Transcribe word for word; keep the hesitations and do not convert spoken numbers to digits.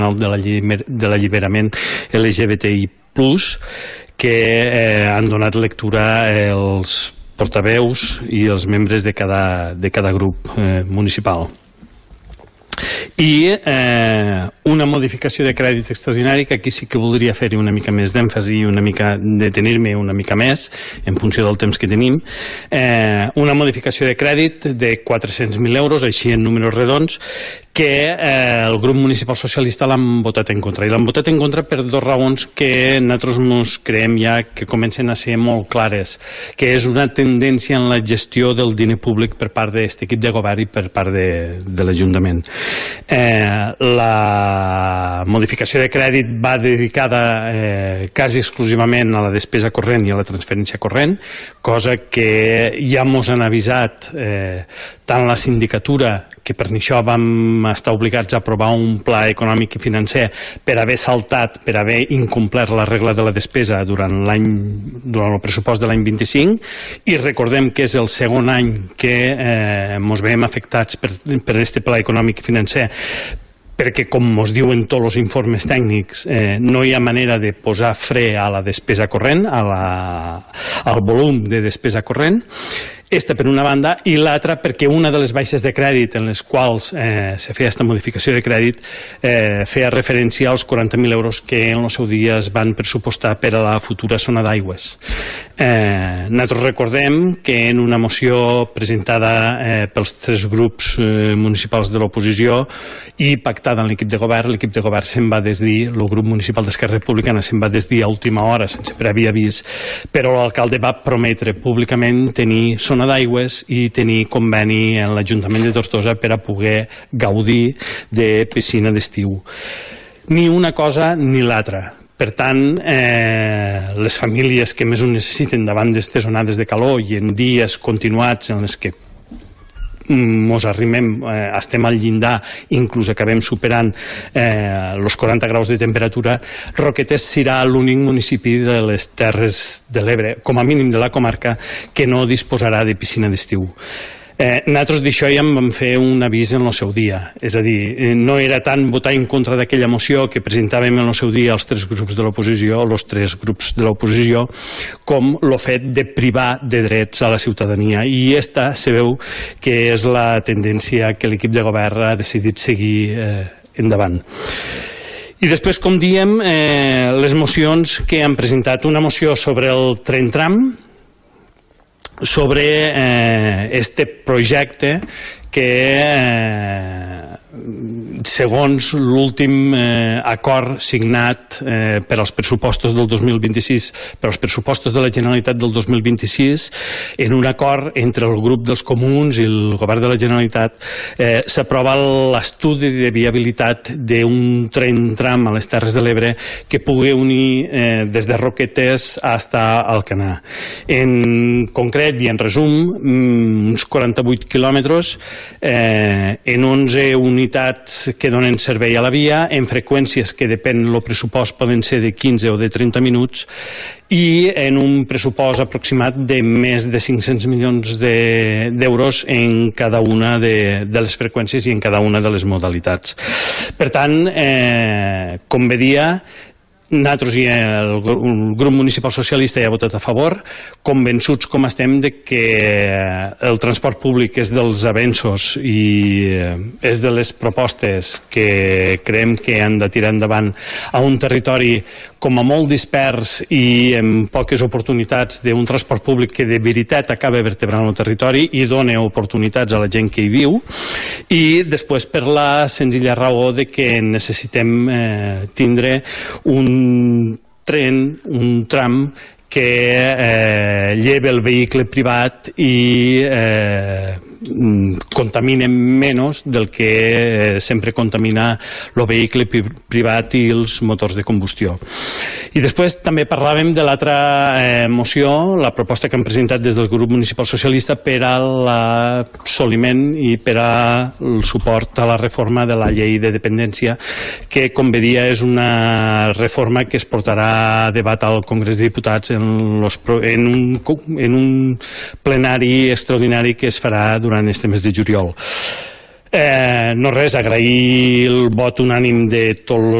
de l'alliberament L G B T I plus, que eh, han donat lectura els portaveus i els membres de cada, de cada grup eh, municipal. I eh, una modificació de crèdit extraordinari, que aquí sí que voldria fer-hi una mica més d'èmfasi i una mica detenir-me una mica més en funció del temps que tenim. Eh, una modificació de crèdit de quatre-cents mil euros, així en números redons, que eh, el grup municipal socialista l'han votat en contra. I l'han votat en contra per dues raons que nosaltres ens creiem ja que comencen a ser molt clares, que és una tendència en la gestió del diner públic per part d'aquest equip de govern i per part de, de l'Ajuntament. Eh, la modificació de crèdit va dedicada eh, quasi exclusivament a la despesa corrent i a la transferència corrent, cosa que ja mos han avisat eh, tant la sindicatura, que per això vam estar obligats a aprovar un pla econòmic i financer per haver saltat, per haver incomplert la regla de la despesa durant l'any, durant el pressupost de l'any vint-i-cinc, i recordem que és el segon any que eh, ens veiem afectats per, per aquest pla econòmic i financer, perquè, com us diuen tots els informes tècnics, eh, no hi ha manera de posar fre a la despesa corrent, a la, al volum de despesa corrent. Esta per una banda, i l'altra perquè una de les baixes de crèdit en les quals eh, se feia aquesta modificació de crèdit eh, feia referència als quaranta mil euros que en el seu dia es van pressupostar per a la futura zona d'aigües. Eh, nosaltres recordem que en una moció presentada eh, pels tres grups eh, municipals de l'oposició i pactada en l'equip de govern, l'equip de govern se'n va desdir, el grup municipal d'Esquerra Republicana se'n va desdir a última hora sense previ avís, però l'alcalde va prometre públicament tenir zona d'aigües i tenir conveni en l'Ajuntament de Tortosa per a poder gaudir de piscina d'estiu. Ni una cosa ni l'altra. Per tant, eh, les famílies que més ho necessiten davant d'aquestes onades de calor i en dies continuats en els que mos arrimem, eh, estem al llindar, inclús acabem superant eh, els quaranta graus de temperatura, Roquetes serà l'únic municipi de les Terres de l'Ebre, com a mínim de la comarca, que no disposarà de piscina d'estiu. Eh, nosaltres d'això ja en vam fer un avís en el seu dia, és a dir, no era tant votar en contra d'aquella moció que presentàvem en el seu dia els tres grups de l'oposició, els tres grups de l'oposició, com el fet de privar de drets a la ciutadania, i esta se veu que és la tendència que l'equip de govern ha decidit seguir eh, endavant. I després, com diem, eh, les mocions que han presentat, una moció sobre el tren tram, sobre eh, este projecte que eh, segons l'últim eh, acord signat eh, per als pressupostos del dos mil vint-i-sis, per als pressupostos de la Generalitat del dos mil vint-i-sis, en un acord entre el grup dels comuns i el govern de la Generalitat, eh, s'aprova l'estudi de viabilitat d'un tren tram a les Terres de l'Ebre que pugui unir eh, des de Roquetes fins a Alcanar. En concret i en resum, uns quaranta-vuit quilòmetres eh, en onze unitats que donen servei a la via, en freqüències que depèn del pressupost poden ser de quinze o de trenta minuts, i en un pressupost aproximat de més de cinc-cents milions d'euros en cada una de, de les freqüències i en cada una de les modalitats. Per tant, eh, com bé dia, nosaltres i el grup municipal socialista hi ha votat a favor, convençuts com estem de que el transport públic és dels avenços i és de les propostes que creiem que han de tirar endavant a un territori com a molt dispers i amb poques oportunitats d'un transport públic que de veritat acaba vertebrant el territori i dona oportunitats a la gent que hi viu, i després per la senzilla raó de que necessitem eh, tindre un un tren, un tram que eh, lleva el vehicle privat i eh, contamina menys del que sempre contamina el vehicle privat i els motors de combustió. I després també parlàvem de l'altra eh, moció, la proposta que han presentat des del grup municipal socialista per a l'assoliment i per al suport a la reforma de la llei de dependència, que, com bé dia, és una reforma que es portarà a debat al Congrés de Diputats en, los, en, un, en un plenari extraordinari que es farà durant este mes de juliol. Eh, no res, agrair el vot unànim de tots